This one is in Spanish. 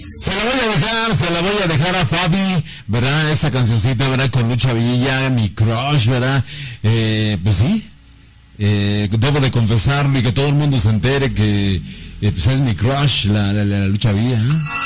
Se la voy a dejar a Fabi, ¿verdad? Esta cancioncita, ¿verdad? Con Lucha Villa, mi crush, ¿verdad? Pues sí, debo de confesarme y que todo el mundo se entere que pues es mi crush, la Lucha Villa, ¿eh?